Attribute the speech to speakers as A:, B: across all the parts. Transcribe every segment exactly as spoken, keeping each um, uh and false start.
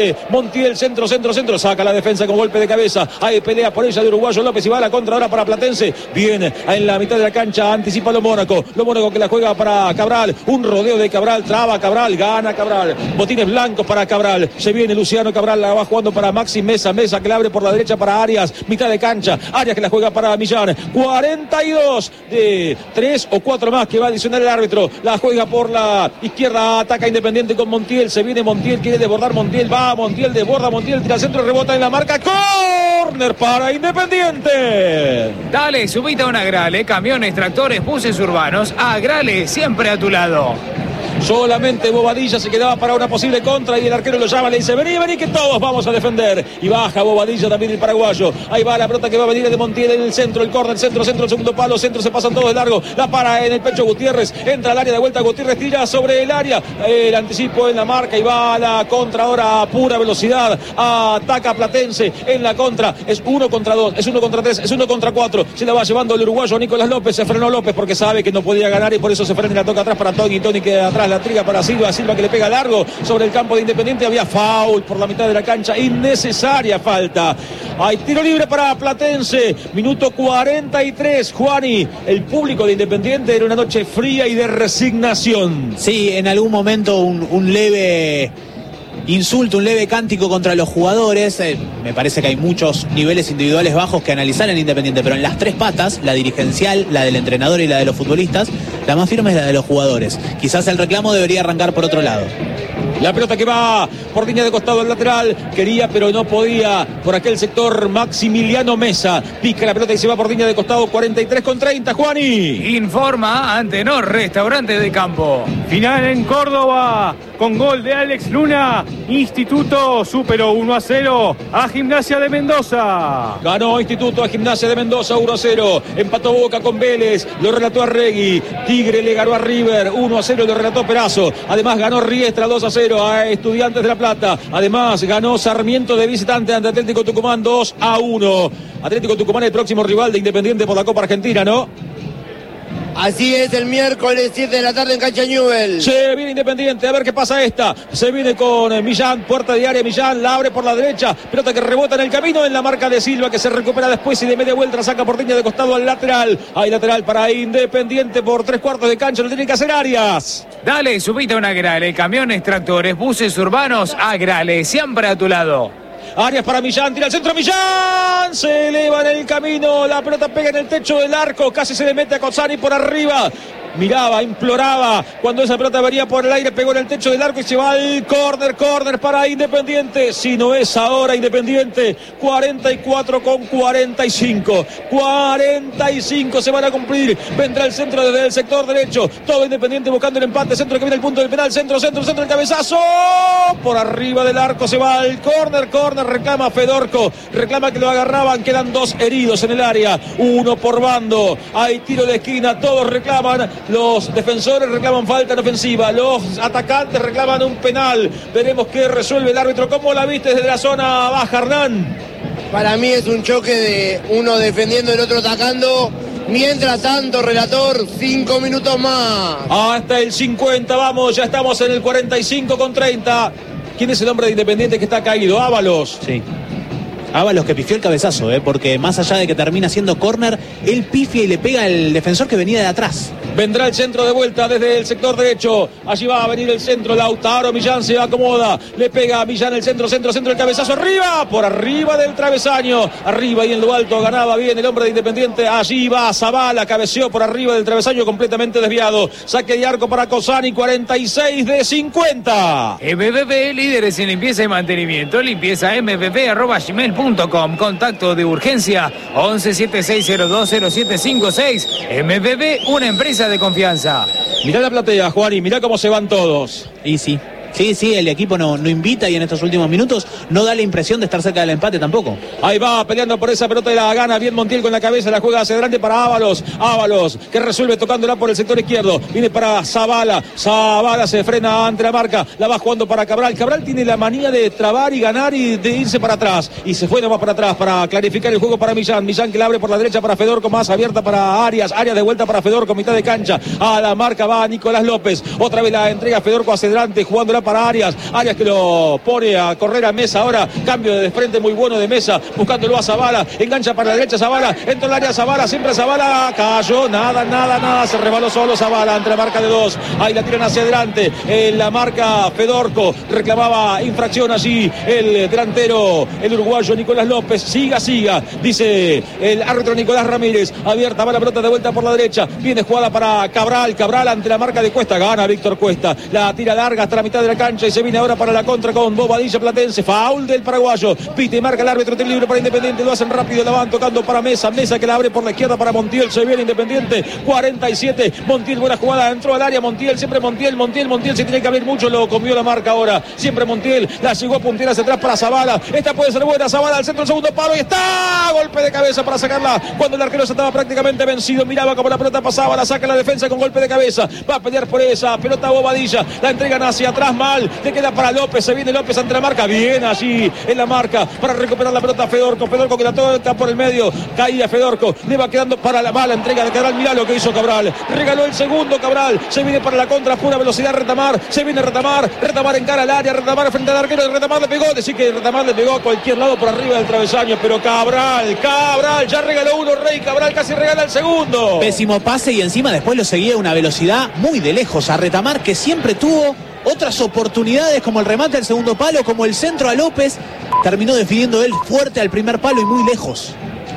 A: Montiel, centro, centro, centro, saca la defensa con golpe de cabeza, hay pelea por ella de uruguayo López y va a la contra ahora para Platense, viene en la mitad de la cancha, anticipa lo Mónaco, lo Mónaco que la juega para Cabral, un rodeo de Cabral, traba Cabral, gana Cabral, botines blancos para Cabral, se viene Luciano Cabral, la va jugando para Maxi Mesa, Mesa que la abre por la derecha para Arias, mitad de cancha, Arias que la juega para Millán, cuarenta y dos de tres o cuatro más que va a adicionar el árbitro, la juega por la izquierda, ataca Independiente con Montiel, se viene Montiel, quiere desbordar Montiel, va Montiel, desborda Montiel, tira al centro, rebota en la marca, córner para Independiente.
B: Dale, subite a una Grale, camiones, tractores, buses urbanos, a Grale, siempre a tu lado.
A: Solamente Bobadilla se quedaba para una posible contra y el arquero lo llama, le dice vení, vení que todos vamos a defender, y baja Bobadilla también el paraguayo, ahí va la pelota que va a venir de Montiel en el centro, el córner, centro, centro, el segundo palo, centro, se pasan todos de largo, la para en el pecho Gutiérrez, entra al área de vuelta Gutiérrez, tira sobre el área, el anticipo en la marca y va a la contra ahora a pura velocidad, ataca Platense en la contra, es uno contra dos, es uno contra tres, es uno contra cuatro, se la va llevando el uruguayo Nicolás López, se frenó López porque sabe que no podía ganar y por eso se frena y la toca atrás para Tony, Tony que atrás la triga para Silva, Silva que le pega largo sobre el campo de Independiente, había foul por la mitad de la cancha, innecesaria falta, hay tiro libre para Platense, minuto cuarenta y tres, Juani, el público de Independiente era una noche fría y de resignación.
C: Sí, en algún momento un, un leve insulto, un leve cántico contra los jugadores, eh, me parece que hay muchos niveles individuales bajos que analizar en Independiente, pero en las tres patas, la dirigencial, la del entrenador y la de los futbolistas, la más firme es la de los jugadores. Quizás el reclamo debería arrancar por otro lado.
A: La pelota que va por línea de costado al lateral, quería pero no podía, por aquel sector Maximiliano Mesa, pica la pelota y se va por línea de costado, cuarenta y tres con treinta, Juani.
B: Informa Antenor, restaurante de campo.
D: Final en Córdoba, con gol de Alex Luna, Instituto superó uno a cero a Gimnasia de Mendoza.
A: Ganó Instituto a Gimnasia de Mendoza uno a cero, empató Boca con Vélez, lo relató Arregui, Tigre le ganó a River uno a cero, lo relató Perazo, además ganó Riestra dos a cero a Estudiantes de La Plata, además ganó Sarmiento de visitante ante Atlético Tucumán dos a uno. Atlético Tucumán el próximo rival de Independiente por la Copa Argentina, ¿no?
E: Así es, el miércoles siete de la tarde en cancha Newell.
A: Se viene Independiente, a ver qué pasa esta. Se viene con Millán, puerta de área, Millán la abre por la derecha, pelota que rebota en el camino, en la marca de Silva que se recupera después y de media vuelta saca por línea de costado al lateral. Hay lateral para Independiente por tres cuartos de cancha, lo tiene que hacer Arias.
B: Dale, subite a una Grale, camiones, tractores, buses urbanos, a Grale, siempre a tu lado.
A: Arias para Millán, tira al centro, Millán, se eleva en el camino, la pelota pega en el techo del arco, casi se le mete a Cozzani por arriba. Miraba, imploraba, cuando esa pelota venía por el aire, pegó en el techo del arco y se va al córner, córner para Independiente, si no es ahora Independiente, cuarenta y cuatro con cuarenta y cinco, cuarenta y cinco se van a cumplir, vendrá el centro desde el sector derecho, todo Independiente buscando el empate, centro que viene el punto del penal, centro, centro, centro, el cabezazo, por arriba del arco se va al córner, córner, reclama Fedorco, reclama que lo agarraban, quedan dos heridos en el área, uno por bando, hay tiro de esquina, todos reclaman. Los defensores reclaman falta en ofensiva, los atacantes reclaman un penal. Veremos qué resuelve el árbitro. ¿Cómo la viste desde la zona baja, Hernán?
E: Para mí es un choque de uno defendiendo y el otro atacando. Mientras tanto, relator, cinco minutos más.
A: Hasta el cincuenta, vamos, ya estamos en el cuarenta y cinco con treinta. ¿Quién es el hombre de Independiente que está caído? Ábalos.
C: Sí. Ábalos que pifió el cabezazo, ¿eh? Porque más allá de que termina siendo córner, él pifia y le pega al defensor que venía de atrás.
A: Vendrá el centro de vuelta desde el sector derecho. Allí va a venir el centro. Lautaro Millán se acomoda. Le pega a Millán el centro, centro, centro. El cabezazo arriba. Por arriba del travesaño. Arriba y en lo alto ganaba bien el hombre de Independiente. Allí va Zabala. Cabeceó por arriba del travesaño completamente desviado. Saque de arco para Cozzani. cuarenta y seis de cincuenta.
B: M V P, líderes en limpieza y mantenimiento. Limpieza m v p arroba gmail punto com. Contacto de urgencia once setenta y seis cero dos cero siete cinco seis. M V P, una empresa de confianza.
A: Mirá la platea, Juan, y mirá cómo se van todos.
C: Y sí, sí, sí, el equipo no, no invita y en estos últimos minutos no da la impresión de estar cerca del empate tampoco.
A: Ahí va peleando por esa pelota y la gana bien Montiel con la cabeza, la juega hacia adelante para Ábalos. Ábalos que resuelve tocándola por el sector izquierdo. Viene para Zabala. Zabala se frena ante la marca. La va jugando para Cabral. Cabral tiene la manía de trabar y ganar y de irse para atrás. Y se fue nomás para atrás para clarificar el juego para Millán. Millán que la abre por la derecha para Fedorco, más abierta para Arias. Arias de vuelta para Fedorco, mitad de cancha. A la marca va Nicolás López. Otra vez la entrega Fedorco hacia adelante, jugándola ahora para Arias. Arias que lo pone a correr a Mesa ahora. Cambio de frente muy bueno de Mesa. Buscándolo a Zavala. Engancha para la derecha Zavala. Entra el área Zavala. Siempre Zavala. Cayó. Nada, nada, nada. Se rebaló solo Zavala ante la marca de dos. Ahí la tiran hacia adelante. En la marca Fedorco. Reclamaba infracción allí el delantero, el uruguayo Nicolás López. Siga, siga. Dice el árbitro Nicolás Ramírez. Abierta va la pelota de vuelta por la derecha. Viene jugada para Cabral. Cabral ante la marca de Cuesta. Gana Víctor Cuesta. La tira larga hasta la mitad de la cancha y se viene ahora para la contra con Bobadilla Platense. Foul del paraguayo. Pite y marca el árbitro. Tiro libre para Independiente. Lo hacen rápido. La van tocando para Mesa. Mesa que la abre por la izquierda para Montiel. Se viene Independiente. cuarenta y siete. Montiel, buena jugada. Entró al área. Montiel, siempre Montiel. Montiel, Montiel. Se tiene que abrir mucho. Lo comió la marca ahora. Siempre Montiel. La llegó a puntear hacia atrás para Zavala. Esta puede ser buena. Zavala al centro, segundo palo. Y está. Golpe de cabeza para sacarla. Cuando el arquero se estaba prácticamente vencido. Miraba como la pelota pasaba. La saca la defensa con golpe de cabeza. Va a pelear por esa. Pelota Bobadilla. La entregan hacia atrás mal. Le queda para López. Se viene López ante la marca. Bien allí en la marca. Para recuperar la pelota Fedorco. Fedorco que la toca por el medio. Caía Fedorco. Le va quedando para la mala entrega de Cabral. Mirá lo que hizo Cabral. Regaló el segundo Cabral. Se viene para la contra. Pura velocidad Retamar. Se viene Retamar. Retamar en cara al área. Retamar frente al arquero. Retamar le pegó. Decir que Retamar le pegó a cualquier lado por arriba del travesaño. Pero Cabral. Cabral. Ya regaló uno Rey. Cabral casi regala el segundo.
C: Pésimo pase y encima después lo seguía a una velocidad muy de lejos a Retamar, que siempre tuvo otras oportunidades como el remate al segundo palo, como el centro a López. Terminó definiendo él fuerte al primer palo y muy lejos.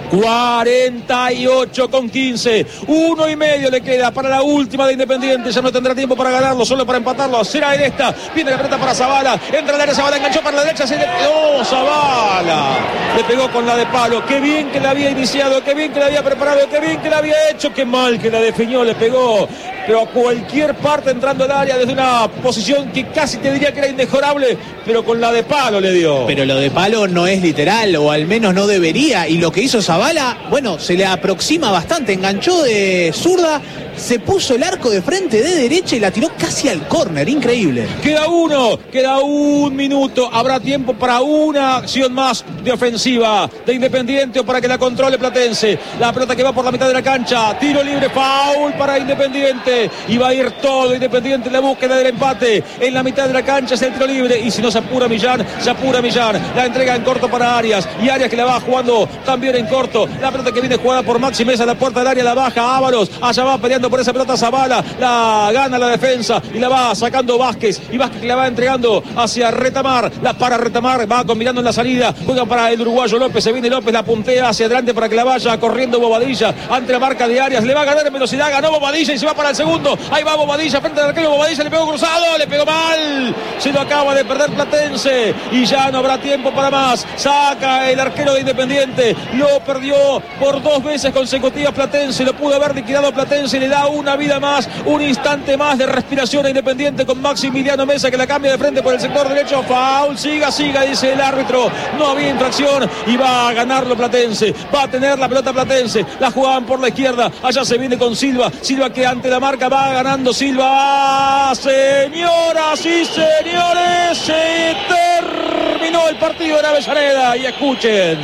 A: cuarenta y ocho con quince. Uno y medio le queda para la última de Independiente. Ya no tendrá tiempo para ganarlo, solo para empatarlo. Será en esta. Viene la pelota para Zavala. Entra al área Zavala. Enganchó para la derecha. Se le pegó Zavala. Le pegó con la de palo. Qué bien que la había iniciado. Qué bien que la había preparado. Qué bien que la había hecho. Qué mal que la definió. Le pegó. Pero a cualquier parte entrando al área desde una posición que casi te diría que era inmejorable. Pero con la de palo le dio.
C: Pero lo de palo no es literal, o al menos no debería. Y lo que hizo Zavala, bueno, se le aproxima bastante. Enganchó de zurda, se puso el arco de frente de derecha y la tiró casi al córner. Increíble.
A: Queda uno, queda un minuto. Habrá tiempo para una acción más de ofensiva de Independiente o para que la controle Platense. La pelota que va por la mitad de la cancha. Tiro libre, foul para Independiente. Y va a ir todo Independiente en la búsqueda del empate. En la mitad de la cancha es el tiro libre. Y si no se apura Millán, se apura Millán. La entrega en corto para Arias. Y Arias que la va jugando también en corto. La pelota que viene jugada por Maxi Mesa. La puerta del área la baja Ábalos. Allá va peleando por esa pelota Zavala. La gana la defensa. Y la va sacando Vázquez. Y Vázquez que la va entregando hacia Retamar. La para Retamar. Va combinando en la salida. Juega para el uruguayo López. Se viene López. La puntea hacia adelante para que la vaya corriendo Bobadilla. Ante la marca de Arias. Le va a ganar en velocidad. Ganó Bobadilla y se va para el segundo. Ahí va Bobadilla frente al arquero. Bobadilla le pegó cruzado. Le pegó mal. Se lo acaba de perder Platense. Y ya no habrá tiempo para más. Saca el arquero de Independiente. Lo perdió por dos veces consecutivas Platense. Lo pudo haber liquidado Platense. Le da una vida más. Un instante más de respiración a Independiente con Maximiliano Mesa que la cambia de frente por el sector derecho. Foul. Siga, siga, dice el árbitro. No había infracción. Y va a ganarlo Platense. Va a tener la pelota Platense. La jugaban por la izquierda. Allá se viene con Silva. Silva que ante la marca va ganando Silva. Señoras y señores, se terminó el partido en Avellaneda. Y escuchen.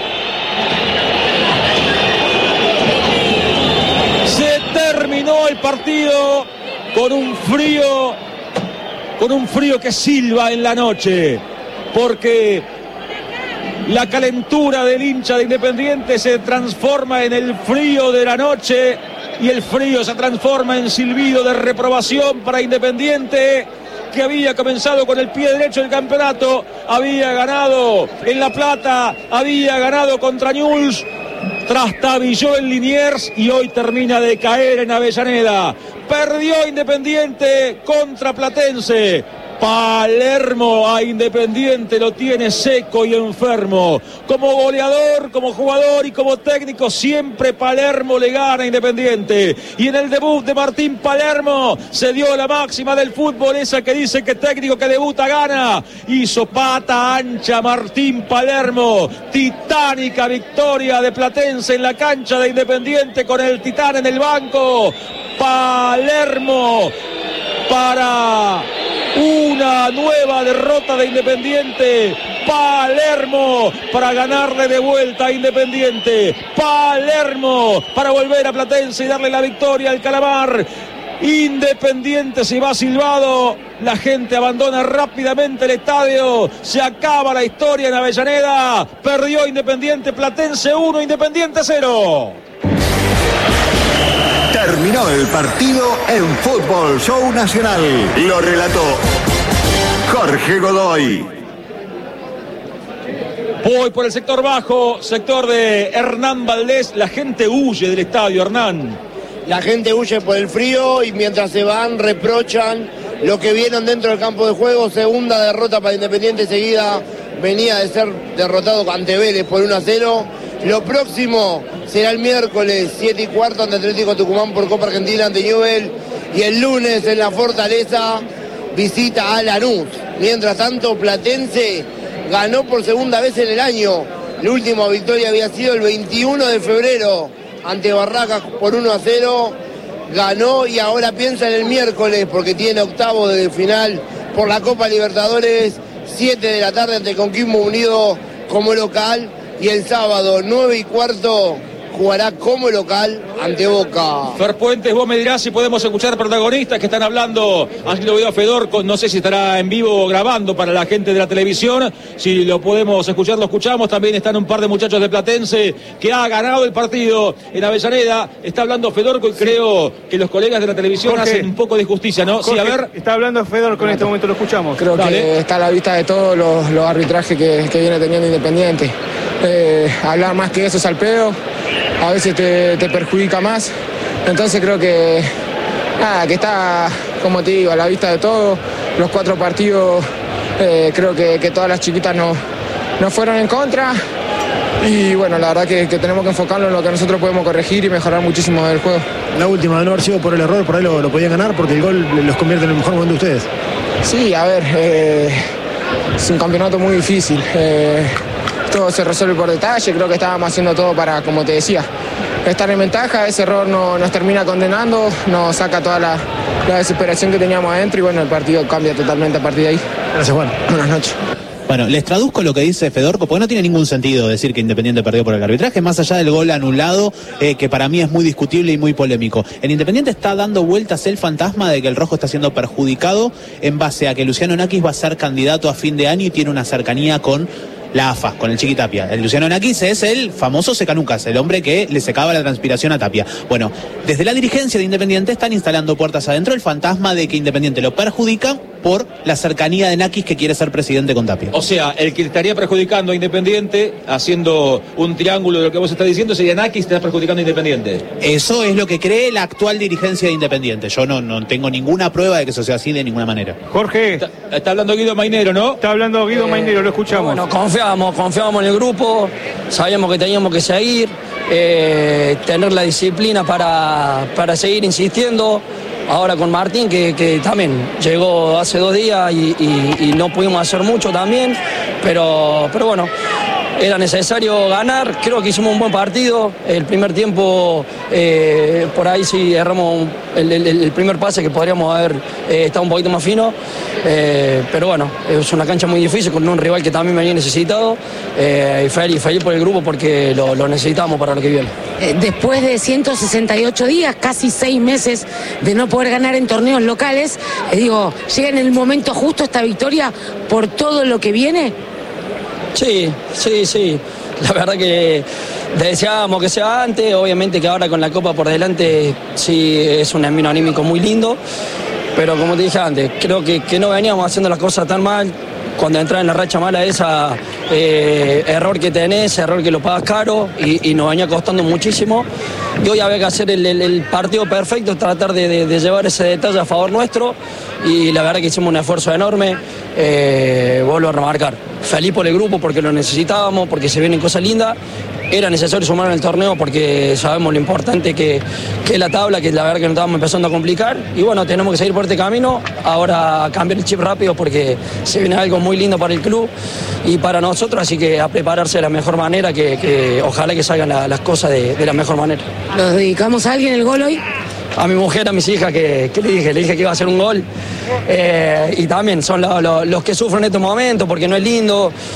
A: Se terminó el partido con un frío, con un frío que silba en la noche. Porque la calentura del hincha de Independiente se transforma en el frío de la noche. Y el frío se transforma en silbido de reprobación para Independiente, que había comenzado con el pie derecho del campeonato, había ganado en La Plata, había ganado contra Newell's, trastabilló en Liniers y hoy termina de caer en Avellaneda. Perdió Independiente contra Platense. Palermo a Independiente lo tiene seco y enfermo. Como goleador, como jugador y como técnico, siempre Palermo le gana a Independiente. Y en el debut de Martín Palermo se dio la máxima del fútbol, esa que dice que técnico que debuta gana. Hizo pata ancha Martín Palermo. Titánica victoria de Platense en la cancha de Independiente con el Titán en el banco. Palermo para una nueva derrota de Independiente. Palermo para ganarle de vuelta a Independiente. Palermo para volver a Platense y darle la victoria al Calamar. Independiente se va silbado, la gente abandona rápidamente el estadio, se acaba la historia en Avellaneda, perdió Independiente, Platense uno, Independiente cero.
F: Terminó el partido en Fútbol Show Nacional. Lo relató Jorge Godoy.
A: Voy por el sector bajo, sector de Hernán Valdés. La gente huye del estadio, Hernán.
E: La gente huye por el frío y mientras se van reprochan lo que vieron dentro del campo de juego. Segunda derrota para Independiente seguida. Venía de ser derrotado ante Vélez por uno a cero. Lo próximo será el miércoles siete y cuarto ante Atlético Tucumán por Copa Argentina ante Newell. Y el lunes en la Fortaleza visita a Lanús. Mientras tanto, Platense ganó por segunda vez en el año. La última victoria había sido el veintiuno de febrero ante Barracas por uno a cero. Ganó y ahora piensa en el miércoles porque tiene octavo de final por la Copa Libertadores. siete de la tarde ante Coquimbo Unido como local. Y el sábado, nueve y cuarto, jugará como local ante Boca.
A: Fer Puentes, vos me dirás si podemos escuchar protagonistas que están hablando. Así lo veo a Fedor, no sé si estará en vivo o grabando para la gente de la televisión. Si lo podemos escuchar, lo escuchamos. También están un par de muchachos de Platense que ha ganado el partido en Avellaneda. Está hablando Fedor, y creo que los colegas de la televisión
D: Jorge,
A: hacen un poco de justicia, ¿no?
D: Jorge,
A: sí, a ver.
D: Está hablando Fedor con este momento, lo escuchamos.
G: Creo
A: Dale.
G: que está a la vista de todos los, los arbitrajes que, que viene teniendo Independiente. Eh, hablar más que eso es al pedo, a veces te, te perjudica más. Entonces creo que nada, que está, como te digo, a la vista de todos. Los cuatro partidos, eh, creo que, que todas las chiquitas no, no fueron en contra. Y bueno, la verdad que, que tenemos que enfocarnos en lo que nosotros podemos corregir y mejorar muchísimo del juego.
H: La última, de no haber sido por el error, por ahí lo, lo podían ganar porque el gol los convierte en el mejor momento de ustedes.
G: Sí, a ver, eh, es un campeonato muy difícil. Eh, todo se resuelve por detalle, creo que estábamos haciendo todo para, como te decía, estar en ventaja. Ese error no, nos termina condenando, nos saca toda la, la desesperación que teníamos adentro y bueno, el partido cambia totalmente a partir de ahí.
H: Gracias, Juan.
G: Buenas noches.
C: Bueno, les traduzco lo que dice Fedorco, porque no tiene ningún sentido decir que Independiente perdió por el arbitraje, más allá del gol anulado, eh, que para mí es muy discutible y muy polémico. El Independiente está dando vueltas el fantasma de que el rojo está siendo perjudicado en base a que Luciano Naquis va a ser candidato a fin de año y tiene una cercanía con la A F A, con el Chiqui Tapia. El Luciano Naquis es el famoso secanucas, el hombre que le secaba la transpiración a Tapia. Bueno, desde la dirigencia de Independiente están instalando puertas adentro el fantasma de que Independiente lo perjudica por la cercanía de Naquis que quiere ser presidente con Tapia.
A: O sea, el que estaría perjudicando a Independiente, haciendo un triángulo de lo que vos estás diciendo, sería Naquis, está perjudicando a Independiente.
C: Eso es lo que cree la actual dirigencia de Independiente. Yo no, no tengo ninguna prueba de que eso sea así de ninguna manera.
D: Jorge.
A: Está, está hablando Guido Mainero, ¿no?
D: Está hablando Guido eh, Mainero, lo escuchamos.
I: Bueno, confiábamos, confiábamos en el grupo, sabíamos que teníamos que seguir, eh, tener la disciplina para, para seguir insistiendo. Ahora con Martín, que, que también llegó hace dos días y, y, y no pudimos hacer mucho también, pero, pero bueno, era necesario ganar. Creo que hicimos un buen partido. El primer tiempo, eh, por ahí sí erramos el, el, el primer pase que podríamos haber eh, estado un poquito más fino. Eh, pero bueno, es una cancha muy difícil con un rival que también me había necesitado. Eh, y feliz, feliz por el grupo porque lo, lo necesitamos para lo que viene.
J: Eh, después de ciento sesenta y ocho días, casi seis meses de no poder ganar en torneos locales, eh, digo, ¿llega en el momento justo esta victoria por todo lo que viene?
I: Sí, sí, sí. La verdad que deseábamos que sea antes, obviamente que ahora con la Copa por delante sí es un envío anímico muy lindo, pero como te dije antes, creo que, que no veníamos haciendo las cosas tan mal. Cuando entras en la racha mala esa, eh, error que tenés, error que lo pagas caro y, y nos venía costando muchísimo. Y hoy había que hacer el, el, el partido perfecto, tratar de, de, de llevar ese detalle a favor nuestro y la verdad que hicimos un esfuerzo enorme, eh, vuelvo a remarcar. Feliz por el grupo porque lo necesitábamos, porque se vienen cosas lindas. Era necesario sumar en el torneo porque sabemos lo importante que, que es la tabla, que la verdad que nos estábamos empezando a complicar. Y bueno, tenemos que seguir por este camino. Ahora cambiar el chip rápido porque se viene algo muy lindo para el club y para nosotros, así que a prepararse de la mejor manera, que, que ojalá que salgan la, las cosas de, de la mejor manera.
J: ¿Los dedicamos a alguien el gol hoy?
I: A mi mujer, a mis hijas, que, que le dije, le dije que iba a hacer un gol. Eh, y también son lo, lo, los que sufren en estos momentos porque no es lindo.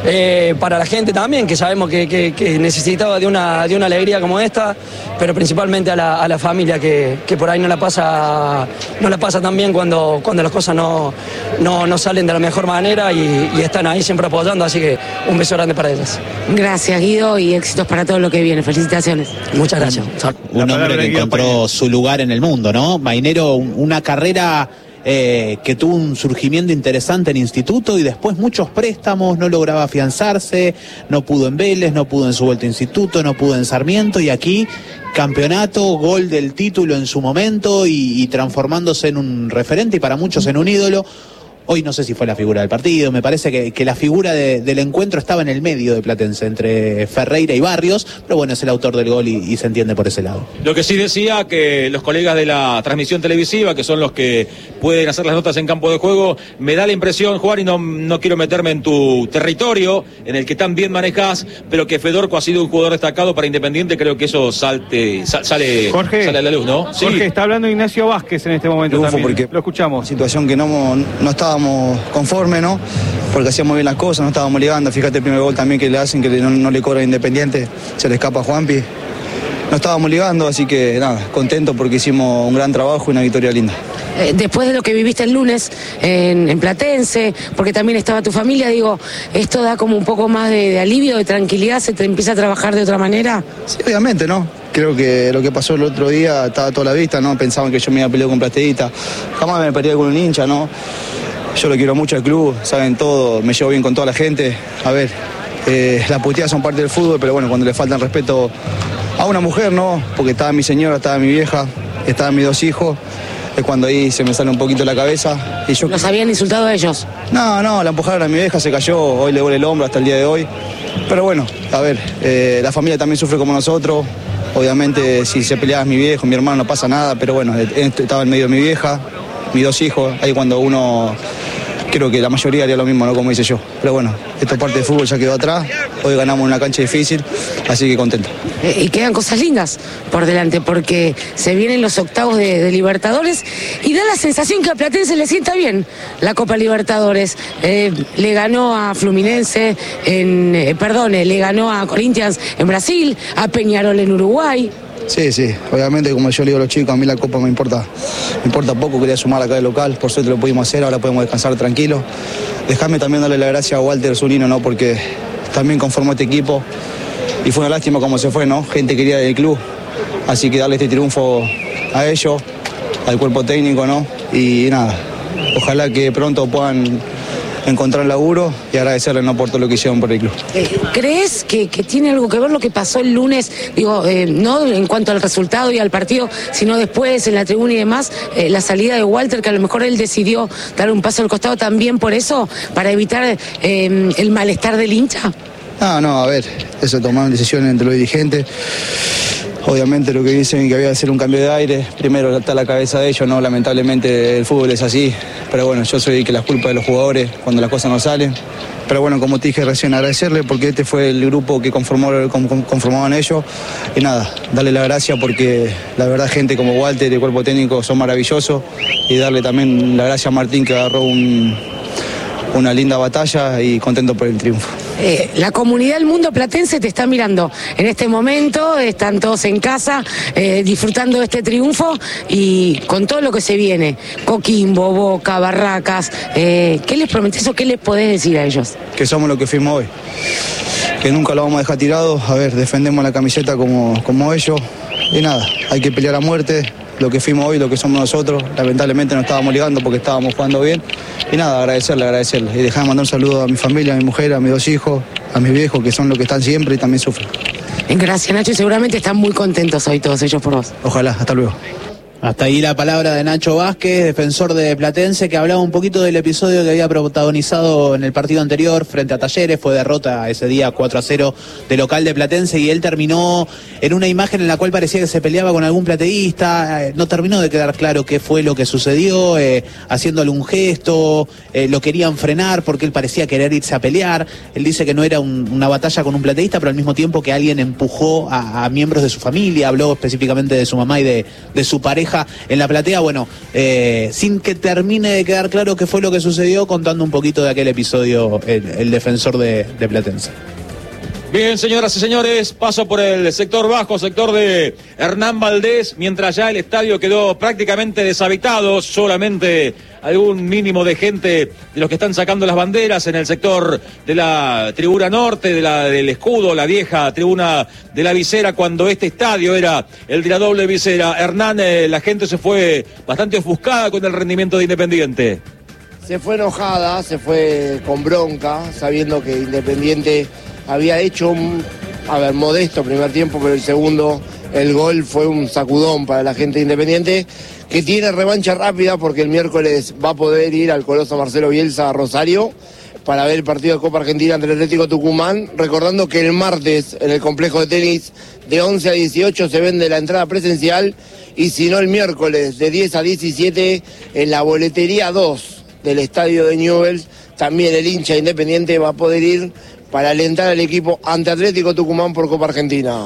I: eh, para la gente también, que sabemos que, que, que necesitaba de una, de una alegría como esta, pero principalmente a la, a la familia que, que por ahí no la pasa, no la pasa tan bien cuando, cuando las cosas no, no, no salen de la mejor manera y, y están ahí siempre apoyando, así que un beso grande para ellas.
J: Gracias, Guido, y éxitos para todo lo que viene. Felicitaciones.
I: Muchas gracias.
C: Un hombre que encontró su lugar en el mundo, ¿no? Mainero, una carrera eh, que tuvo un surgimiento interesante en Instituto y después muchos préstamos, no lograba afianzarse, no pudo en Vélez, no pudo en su vuelta a Instituto, no pudo en Sarmiento, y aquí campeonato, gol del título en su momento y, y transformándose en un referente y para muchos en un ídolo. Hoy no sé si fue la figura del partido, me parece que, que la figura de, del encuentro estaba en el medio de Platense, entre Ferreira y Barrios, pero bueno, es el autor del gol y, y se entiende por ese lado.
A: Lo que sí decía que los colegas de la transmisión televisiva, que son los que pueden hacer las notas en campo de juego, me da la impresión, Juan, y no, no quiero meterme en tu territorio, en el que tan bien manejas, pero que Fedorco ha sido un jugador destacado para Independiente, creo que eso salte, sal, sale,
D: Jorge,
A: sale a la luz, ¿no?
D: Jorge, sí. Está hablando Ignacio Vázquez en este momento también. Porque lo escuchamos.
K: Situación que no, no estábamos conformes, ¿no? Porque hacíamos bien las cosas, no estábamos ligando. Fíjate el primer gol también que le hacen, que no, no le cobra Independiente, se le escapa a Juanpi. No estábamos ligando, así que nada, contento porque hicimos un gran trabajo y una victoria linda.
J: Eh, después de lo que viviste el lunes en, en Platense, porque también estaba tu familia, digo, ¿esto da como un poco más de, de alivio, de tranquilidad? ¿Se te empieza a trabajar de otra manera?
K: Sí, obviamente, ¿no? Creo que lo que pasó el otro día estaba a toda la vista, ¿no? Pensaban que yo me iba a pelear con Plateíta. Jamás me peleé con un hincha, ¿no? Yo lo quiero mucho al club, saben todo, me llevo bien con toda la gente. A ver, eh, las puteadas son parte del fútbol, pero bueno, cuando le faltan respeto a una mujer, ¿no? Porque estaba mi señora, estaba mi vieja, estaban mis dos hijos, es cuando ahí se me sale un poquito la cabeza. Y yo...
J: ¿Los habían insultado a ellos?
K: No, no, la empujaron a mi vieja, se cayó, hoy le duele el hombro hasta el día de hoy. Pero bueno, a ver, eh, la familia también sufre como nosotros. Obviamente si se peleaba mi viejo, mi hermano, no pasa nada, pero bueno, estaba en medio de mi vieja, mis dos hijos, ahí cuando uno, creo que la mayoría haría lo mismo, ¿no? Como hice yo. Pero bueno, esta parte de fútbol ya quedó atrás, hoy ganamos una cancha difícil, así que contento.
J: Y quedan cosas lindas por delante, porque se vienen los octavos de, de Libertadores y da la sensación que a Platense le sienta bien la Copa Libertadores. Eh, le ganó a Fluminense, en, eh, perdón, le ganó a Corinthians en Brasil, a Peñarol en Uruguay.
K: Sí, sí, obviamente como yo le digo a los chicos, a mí la Copa me importa, me importa poco, quería sumar acá de local, por suerte lo pudimos hacer, ahora podemos descansar tranquilos. Dejame también darle la gracia a Walter Zunino, ¿no? Porque también conformó este equipo y fue una lástima cómo se fue, ¿no? Gente querida del club, así que darle este triunfo a ellos, al cuerpo técnico, ¿no? Y nada, ojalá que pronto puedan encontrar laburo y agradecerle, ¿no? Por todo lo que hicieron por el club.
J: ¿Crees que, que tiene algo que ver lo que pasó el lunes, digo, eh, no en cuanto al resultado y al partido, sino después en la tribuna y demás, eh, la salida de Walter, que a lo mejor él decidió dar un paso al costado también por eso, para evitar eh, el malestar del hincha?
K: No, no, a ver, eso tomaron decisiones entre los dirigentes. Obviamente lo que dicen que había que hacer un cambio de aire, primero está la cabeza de ellos, no, lamentablemente el fútbol es así, pero bueno, yo soy el que las culpa de los jugadores cuando las cosas no salen, pero bueno, como te dije recién, agradecerle porque este fue el grupo que conformó, conformaban ellos y nada, darle la gracia porque la verdad gente como Walter y el cuerpo técnico son maravillosos y darle también la gracia a Martín que agarró un, una linda batalla y contento por el triunfo.
J: Eh, la comunidad del mundo platense te está mirando en este momento, están todos en casa eh, disfrutando de este triunfo y con todo lo que se viene, Coquimbo, Boca, Barracas, eh, ¿qué les prometés o qué les podés decir a ellos?
K: Que somos lo que fuimos hoy, que nunca lo vamos a dejar tirado, a ver, defendemos la camiseta como, como ellos y nada, hay que pelear a muerte. Lo que fuimos hoy, lo que somos nosotros, lamentablemente no estábamos ligando porque estábamos jugando bien. Y nada, agradecerle, agradecerle. Y dejar de mandar un saludo a mi familia, a mi mujer, a mis dos hijos, a mis viejos, que son los que están siempre y también sufren.
J: Gracias, Nacho, y seguramente están muy contentos hoy todos ellos por vos.
K: Ojalá, hasta luego.
C: Hasta ahí la palabra de Nacho Vázquez, defensor de Platense, que hablaba un poquito del episodio que había protagonizado en el partido anterior frente a Talleres. Fue derrota ese día cuatro a cero de local de Platense y él terminó en una imagen en la cual parecía que se peleaba con algún plateísta. Eh, no terminó de quedar claro qué fue lo que sucedió, eh, haciéndole un gesto, eh, lo querían frenar porque él parecía querer irse a pelear. Él dice que no era un, una batalla con un plateísta, pero al mismo tiempo que alguien empujó a, a miembros de su familia, habló específicamente de su mamá y de, de su pareja pareja en la platea. Bueno, eh, sin que termine de quedar claro qué fue lo que sucedió, contando un poquito de aquel episodio el, el defensor de, de Platense.
A: Bien, señoras y señores, paso por el sector bajo, sector de Hernán Valdés, mientras ya el estadio quedó prácticamente deshabitado, solamente algún mínimo de gente de los que están sacando las banderas en el sector de la tribuna norte, de la del escudo, la vieja tribuna de la visera, cuando este estadio era el de la doble visera. Hernán, eh, la gente se fue bastante ofuscada con el rendimiento de Independiente.
E: Se fue enojada, se fue con bronca, sabiendo que Independiente había hecho un, a ver, modesto primer tiempo, pero el segundo, el gol fue un sacudón para la gente de Independiente, que tiene revancha rápida porque el miércoles va a poder ir al Coloso Marcelo Bielsa a Rosario para ver el partido de Copa Argentina entre el Atlético Tucumán, recordando que el martes en el complejo de tenis de once a dieciocho se vende la entrada presencial, y si no el miércoles de diez a diecisiete en la boletería dos del estadio de Newell's, también el hincha Independiente va a poder ir para alentar al equipo ante Atlético Tucumán por Copa Argentina.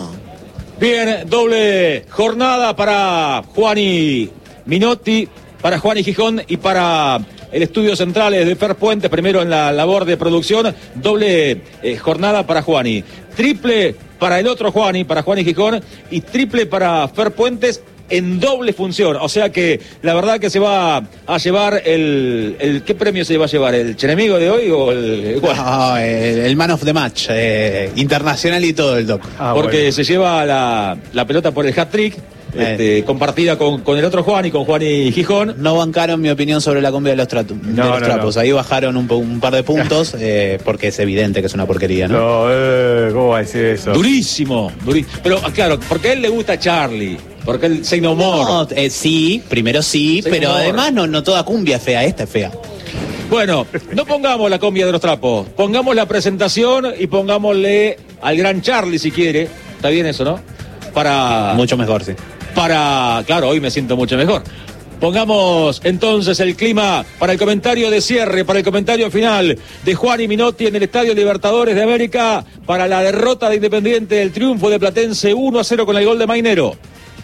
A: Bien, doble jornada para Juani Minotti, para Juani Gijón y para el Estudio Centrales de Fer Puentes, primero en la labor de producción, doble eh, jornada para Juani. Triple para el otro Juani, para Juani Gijón, y triple para Fer Puentes, en doble función, o sea que la verdad que se va a llevar el, el ¿qué premio se va a llevar? ¿El Chenemigo de hoy o el cuál?
C: No, el, el Man of the Match, eh, internacional y todo el doc.
A: Ah, porque bueno, se lleva la, la pelota por el hat-trick, eh. este, compartida con, con el otro Juan y con Juan y Gijón.
C: No bancaron mi opinión sobre la cumbia de los, tratos, no, de los no, trapos, no. Ahí bajaron un, un par de puntos, eh, porque es evidente que es una porquería, ¿no?
D: No, eh, ¿cómo va a decir eso?
A: Durísimo, durísimo. Pero claro, porque a él le gusta Charlie. Porque el Say No More.
C: No, eh, sí, primero sí, Say pero no además no, no toda cumbia es fea, esta es fea.
A: Bueno, no pongamos la cumbia de los trapos, pongamos la presentación y pongámosle al gran Charlie si quiere. Está bien eso, ¿no? Para...
C: Mucho mejor, sí.
A: Para... Claro, hoy me siento mucho mejor. Pongamos entonces el clima para el comentario de cierre, para el comentario final de Juani Minotti en el Estadio Libertadores de América para la derrota de Independiente, el triunfo de Platense uno a cero con el gol de Mainero.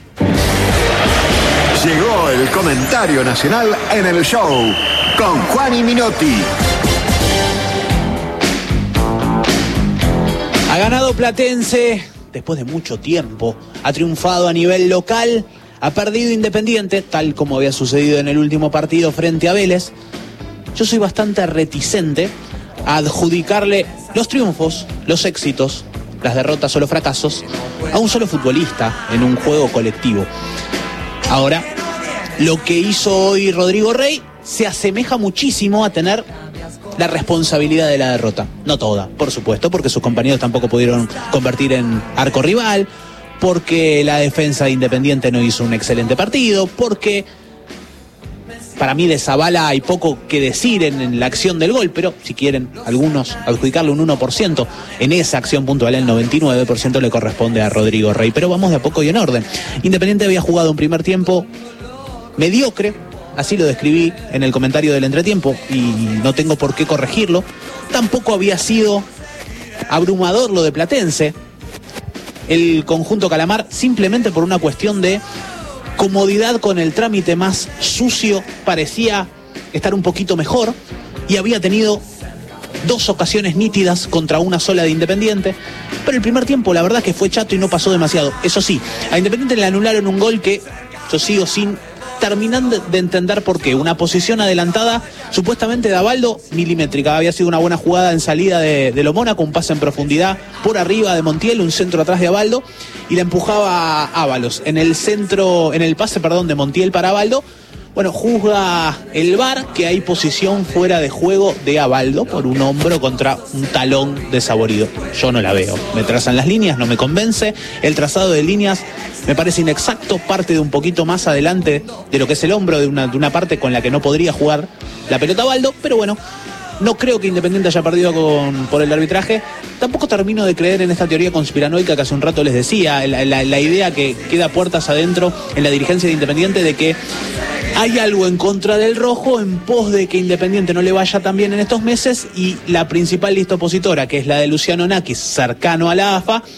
F: Llegó el comentario nacional en el show con Juani Minotti.
C: Ha ganado Platense después de mucho tiempo, ha triunfado a nivel local, ha perdido Independiente, tal como había sucedido en el último partido frente a Vélez. Yo soy bastante reticente a adjudicarle los triunfos, los éxitos, las derrotas o los fracasos a un solo futbolista en un juego colectivo. Ahora, lo que hizo hoy Rodrigo Rey se asemeja muchísimo a tener la responsabilidad de la derrota. No toda, por supuesto, porque sus compañeros tampoco pudieron convertir en arco rival, porque la defensa de Independiente no hizo un excelente partido, porque para mí de Zavala hay poco que decir en, en la acción del gol, pero si quieren algunos adjudicarle un uno por ciento en esa acción puntual, el noventa y nueve por ciento le corresponde a Rodrigo Rey. Pero vamos de a poco y en orden. Independiente había jugado un primer tiempo mediocre, así lo describí en el comentario del entretiempo y no tengo por qué corregirlo. Tampoco había sido abrumador lo de Platense, el conjunto Calamar, simplemente por una cuestión de comodidad con el trámite más sucio, parecía estar un poquito mejor y había tenido dos ocasiones nítidas contra una sola de Independiente, pero el primer tiempo la verdad es que fue chato y no pasó demasiado. Eso sí, a Independiente le anularon un gol que yo sigo sin terminar de entender por qué. Una posición adelantada supuestamente de Abaldo, milimétrica, había sido una buena jugada en salida de, de Lo Mónaco, un pase en profundidad por arriba de Montiel, un centro atrás de Abaldo y la empujaba a Ábalos en el centro, en el pase, perdón, de Montiel para Abaldo. Bueno, juzga el V A R que hay posición fuera de juego de Abaldo por un hombro contra un talón desaborido. Yo no la veo. Me trazan las líneas, no me convence. El trazado de líneas me parece inexacto, parte de un poquito más adelante de lo que es el hombro, de una, de una parte con la que no podría jugar la pelota Abaldo, pero bueno, no creo que Independiente haya perdido con, por el arbitraje. Tampoco termino de creer en esta teoría conspiranoica que hace un rato les decía, la, la, la idea que queda puertas adentro en la dirigencia de Independiente de que hay algo en contra del rojo en pos de que Independiente no le vaya tan bien en estos meses, y la principal lista opositora, que es la de Luciano Nakis, cercano a la A F A,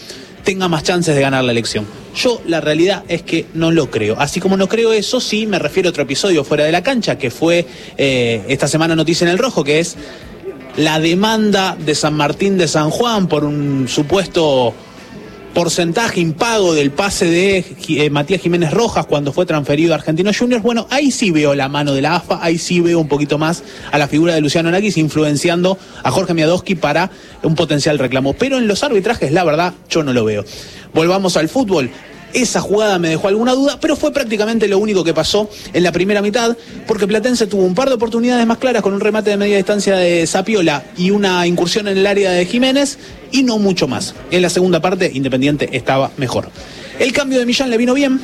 C: tenga más chances de ganar la elección. Yo la realidad es que no lo creo. Así como no creo eso, sí me refiero a otro episodio fuera de la cancha, que fue eh, esta semana noticia en El Rojo, que es la demanda de San Martín de San Juan por un supuesto porcentaje impago del pase de eh, Matías Jiménez Rojas cuando fue transferido a Argentinos Juniors. Bueno, ahí sí veo la mano de la A F A, ahí sí veo un poquito más a la figura de Luciano Naguis influenciando a Jorge Miadowski para un potencial reclamo. Pero en los arbitrajes, la verdad, yo no lo veo. Volvamos al fútbol. Esa jugada me dejó alguna duda, pero fue prácticamente lo único que pasó en la primera mitad, porque Platense tuvo un par de oportunidades más claras con un remate de media distancia de Sapiola y una incursión en el área de Jiménez, y no mucho más. En la segunda parte, Independiente estaba mejor. El cambio de Millán le vino bien,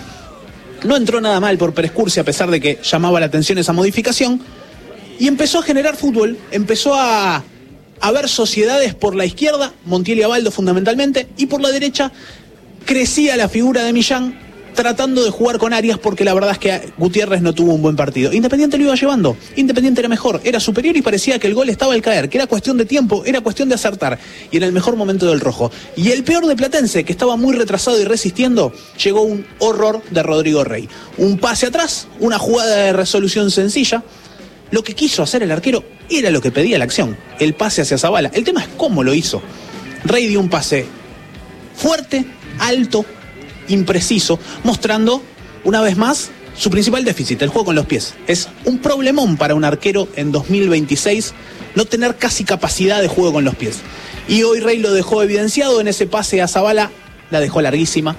C: no entró nada mal por Pérez Cursi, a pesar de que llamaba la atención esa modificación, y empezó a generar fútbol, empezó a, a ver sociedades por la izquierda, Montiel y Abaldo fundamentalmente, y por la derecha crecía la figura de Millán tratando de jugar con Arias, porque la verdad es que Gutiérrez no tuvo un buen partido. Independiente lo iba llevando, Independiente era mejor, era superior y parecía que el gol estaba al caer, que era cuestión de tiempo, era cuestión de acertar, y en el mejor momento del Rojo. Y el peor de Platense, que estaba muy retrasado y resistiendo, llegó un horror de Rodrigo Rey. Un pase atrás, una jugada de resolución sencilla. Lo que quiso hacer el arquero era lo que pedía la acción, el pase hacia Zabala. El tema es cómo lo hizo. Rey dio un pase fuerte, alto, impreciso, mostrando una vez más su principal déficit, el juego con los pies. Es un problemón para un arquero en dos mil veintiséis no tener casi capacidad de juego con los pies. Y hoy Rey lo dejó evidenciado en ese pase a Zabala, la dejó larguísima.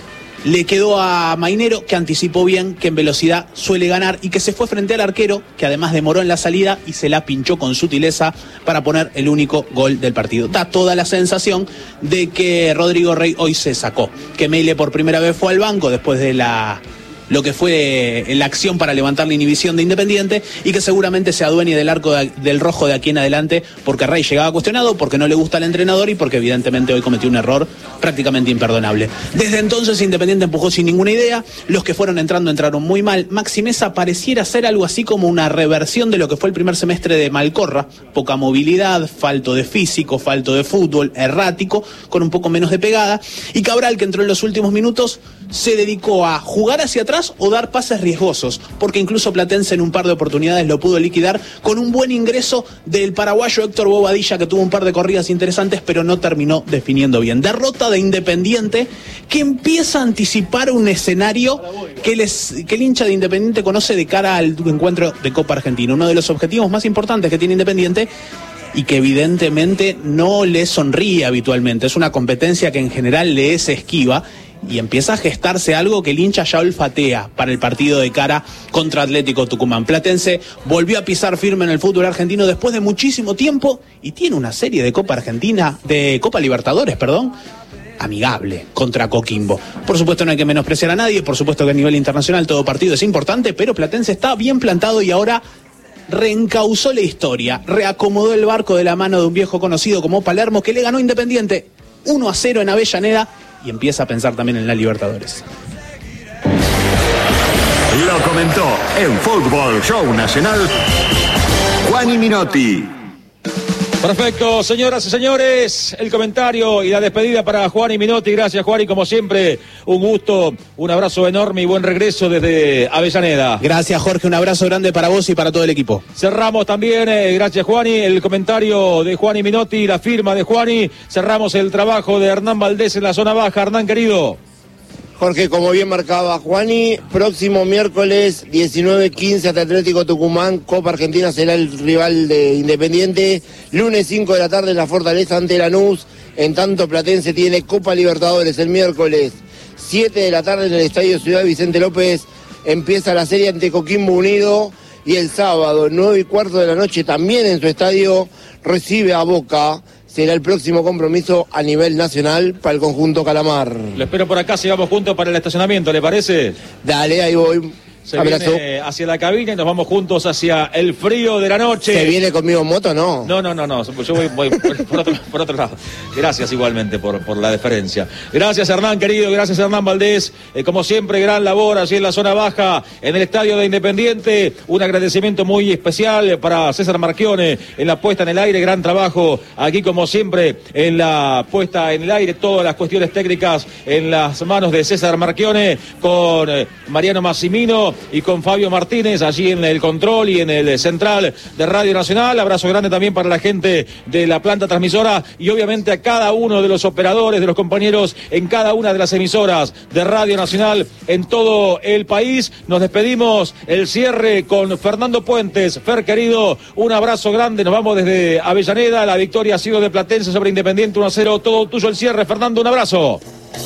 C: Le quedó a Mainero, que anticipó bien, que en velocidad suele ganar, y que se fue frente al arquero, que además demoró en la salida y se la pinchó con sutileza para poner el único gol del partido. Da toda la sensación de que Rodrigo Rey hoy se sacó, que Meile por primera vez fue al banco después de la lo que fue la acción para levantar la inhibición de Independiente, y que seguramente se adueñe del arco de, del Rojo de aquí en adelante, porque Rey llegaba cuestionado, porque no le gusta al entrenador y porque evidentemente hoy cometió un error prácticamente imperdonable. Desde entonces Independiente empujó sin ninguna idea, los que fueron entrando entraron muy mal. Maxi Meza pareciera ser algo así como una reversión de lo que fue el primer semestre de Malcorra, poca movilidad, falto de físico, falto de fútbol, errático, con un poco menos de pegada, y Cabral, que entró en los últimos minutos, se dedicó a jugar hacia atrás o dar pases riesgosos, porque incluso Platense en un par de oportunidades lo pudo liquidar con un buen ingreso del paraguayo Héctor Bobadilla, que tuvo un par de corridas interesantes, pero no terminó definiendo bien. Derrota de Independiente, que empieza a anticipar un escenario que, les, que el hincha de Independiente conoce de cara al encuentro de Copa Argentina, uno de los objetivos más importantes que tiene Independiente, y que evidentemente no le sonríe habitualmente. Es una competencia que en general le es esquiva, y empieza a gestarse algo que el hincha ya olfatea para el partido de cara contra Atlético Tucumán. Platense volvió a pisar firme en el fútbol argentino después de muchísimo tiempo, y tiene una serie de Copa Argentina, de Copa Libertadores, perdón, amigable contra Coquimbo. Por supuesto no hay que menospreciar a nadie, por supuesto que a nivel internacional todo partido es importante, pero Platense está bien plantado y ahora reencauzó la historia, reacomodó el barco de la mano de un viejo conocido como Palermo, que le ganó Independiente uno a cero en Avellaneda, y empieza a pensar también en la Libertadores.
F: Lo comentó en Fútbol Show Nacional Juani Minotti.
A: Perfecto, señoras y señores, el comentario y la despedida para Juani Minotti. Gracias, Juani, como siempre, un gusto, un abrazo enorme y buen regreso desde Avellaneda.
C: Gracias, Jorge, un abrazo grande para vos y para todo el equipo.
A: Cerramos también, eh, gracias, Juani, el comentario de Juani Minotti, la firma de Juani. Cerramos el trabajo de Hernán Valdés en la zona baja. Hernán, querido.
E: Jorge, como bien marcaba Juani, próximo miércoles diecinueve quince ante Atlético Tucumán, Copa Argentina será el rival de Independiente, lunes cinco de la tarde en la Fortaleza ante Lanús, en tanto Platense tiene Copa Libertadores el miércoles siete de la tarde en el Estadio Ciudad Vicente López, empieza la serie ante Coquimbo Unido, y el sábado nueve y cuarto de la noche también en su estadio recibe a Boca. Será el próximo compromiso a nivel nacional para el conjunto Calamar.
A: Lo espero por acá, sigamos juntos para el estacionamiento, ¿le parece?
E: Dale, ahí voy.
A: Se viene hacia la cabina y nos vamos juntos hacia el frío de la noche.
E: ¿Se viene conmigo en moto? No.
A: No, no, no, no. Yo voy, voy por, por, otro, por otro lado. Gracias igualmente por, por la deferencia. Gracias, Hernán, querido. Gracias, Hernán Valdés. Eh, como siempre, gran labor allí en la zona baja, en el estadio de Independiente. Un agradecimiento muy especial para César Marchione en la puesta en el aire. Gran trabajo aquí, como siempre, en la puesta en el aire. Todas las cuestiones técnicas en las manos de César Marchione, con eh, Mariano Massimino y con Fabio Martínez allí en el control y en el central de Radio Nacional. Abrazo grande también para la gente de la planta transmisora y obviamente a cada uno de los operadores, de los compañeros en cada una de las emisoras de Radio Nacional en todo el país. Nos despedimos, el cierre con Fernando Puentes. Fer, querido, un abrazo grande. Nos vamos desde Avellaneda. La victoria ha sido de Platense sobre Independiente uno a cero. Todo tuyo el cierre, Fernando, un abrazo.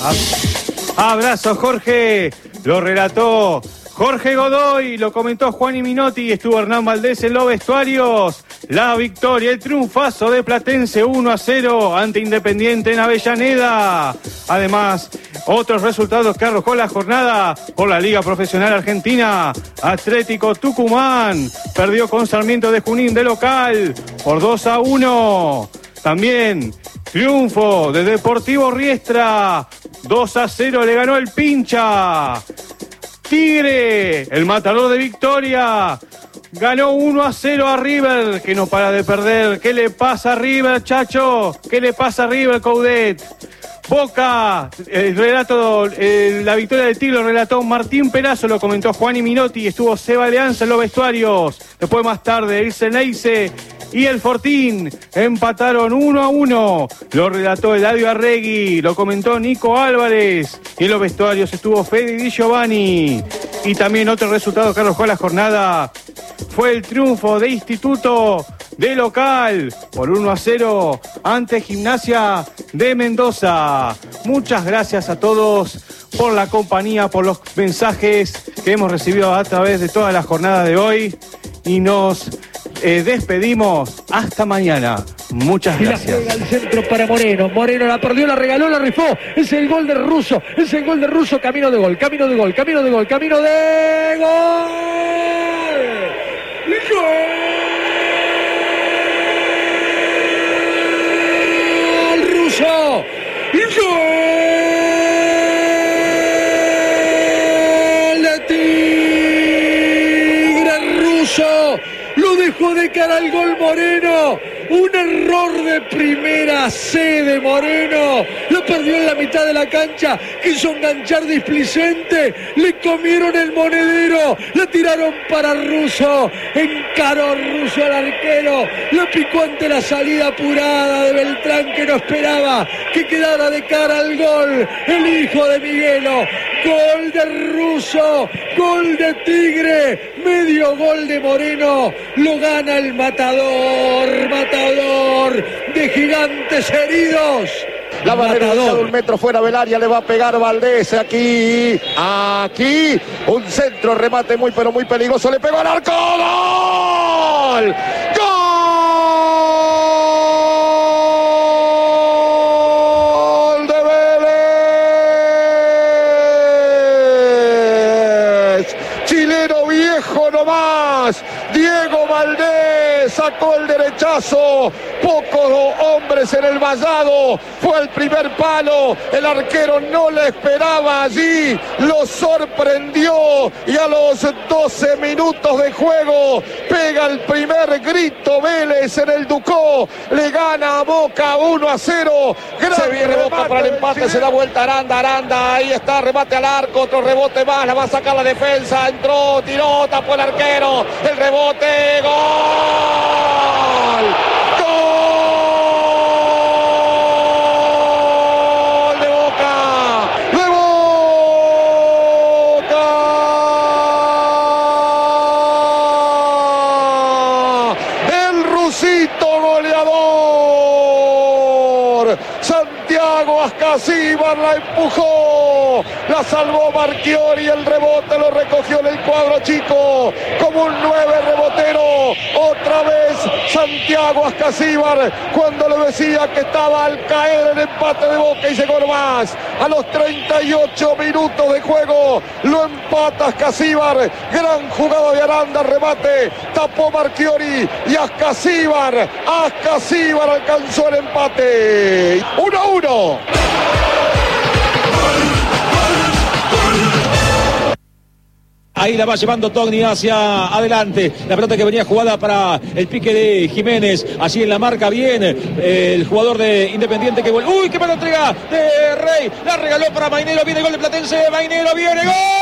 D: Abrazo, Jorge. Lo relató Jorge Godoy, lo comentó Juan Minotti, estuvo Hernán Valdés en los vestuarios. La victoria, el triunfazo de Platense uno a cero ante Independiente en Avellaneda. Además, otros resultados que arrojó la jornada por la Liga Profesional Argentina. Atlético Tucumán perdió con Sarmiento de Junín de local por dos a uno. También triunfo de Deportivo Riestra, dos a cero le ganó el Pincha. Tigre, el matador de Victoria, ganó uno a cero a River, que no para de perder. ¿Qué le pasa a River, Chacho? ¿Qué le pasa a River, Coudet? Boca, el relato, el, la victoria del Tigre lo relató Martín Perazo, lo comentó Juan Minotti, estuvo Seba Alianza en los vestuarios. Después, más tarde, el Ceneice y el Fortín empataron uno a uno. Lo relató Eladio Arregui, lo comentó Nico Álvarez. Y en los vestuarios estuvo Fede Di Giovanni. Y también otro resultado que arrojó la jornada fue el triunfo de Instituto de local por uno a cero ante Gimnasia de Mendoza. Muchas gracias a todos por la compañía, por los mensajes que hemos recibido a través de toda la jornada de hoy. Y nos Eh, despedimos hasta mañana. Muchas gracias.
L: Y la juega al centro para Moreno. Moreno la perdió, la regaló, la rifó. Es el gol de Russo. Es el gol de Russo. Camino de gol, camino de gol, camino de gol, camino de gol. ¡Gol! Russo. ¡Gol! De Tigre Russo. Lo dejó de cara al gol Moreno. Un error de primera C de Moreno. Lo perdió en la mitad de la cancha. Quiso enganchar displicente. Le comieron el monedero. La tiraron para Russo. Encaró Russo al arquero. Lo picó ante la salida apurada de Beltrán, que no esperaba que quedara de cara al gol. El hijo de Miguelo. Gol de Russo. Gol de Tigre. Medio gol de Moreno. Lo gana el matador. Matador de gigantes heridos.
M: La barrera de un metro fuera del área, le va a pegar Valdés aquí, aquí, un centro, remate muy pero muy peligroso, le pegó al arco, ¡gol! ¡Gol de Vélez! Chileno viejo nomás, Diego Valdés sacó el derechazo, pocos hombres en el vallado, fue el primer palo, el arquero no le esperaba allí, lo sorprendió y a los doce minutos de juego pega el primer grito Vélez en el Ducó, le gana a Boca uno a cero, se viene Boca para el empate, se da vuelta Aranda, Aranda, ahí está, remate al arco, otro rebote más, la va a sacar la defensa, entró, tiró, tapó el arquero, el rebote, gol. ¡Gol de Boca! ¡De Boca! El rusito goleador. Santiago Santiago Ascasíbar la empujó, la salvó Marchiori, el rebote lo recogió en el cuadro chico, como un nueve rebotero, otra vez Santiago Ascasíbar, cuando le decía que estaba al caer el empate de Boca y llegó más, a los treinta y ocho minutos de juego, lo empata Ascasíbar, gran jugada de Aranda, remate, tapó Marchiori y Ascasíbar, Ascasíbar alcanzó el empate, uno a uno.
A: Ahí la va llevando Togni hacia adelante. La pelota que venía jugada para el pique de Jiménez. Allí en la marca bien eh, el jugador de Independiente que vuelve. ¡Uy, qué mala entrega de Rey! La regaló para Mainero. Viene el gol de Platense. Mainero viene. ¡Gol!